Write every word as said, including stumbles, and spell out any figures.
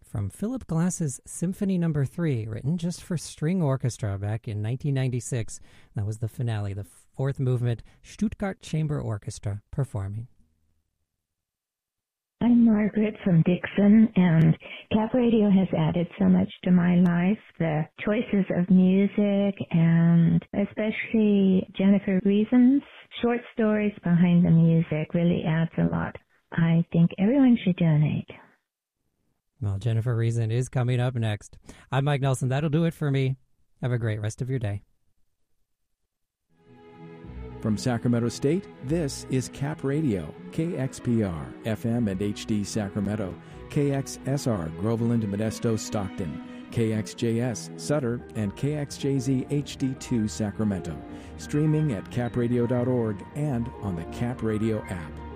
from Philip Glass's Symphony Number three, written just for string orchestra back in nineteen ninety-six. That was the finale, the fourth movement, Stuttgart Chamber Orchestra performing. I'm Margaret from Dixon, and Cap Radio has added so much to my life. The choices of music, and especially Jennifer Reason's short stories behind the music really adds a lot. I think everyone should donate. Well, Jennifer Reason is coming up next. I'm Mike Nelson. That'll do it for me. Have a great rest of your day. From Sacramento State, this is Cap Radio, K X P R, F M and H D Sacramento, K X S R, Groveland, Modesto, Stockton, K X J S, Sutter, and K X J Z H D two Sacramento. Streaming at cap radio dot org and on the Cap Radio app.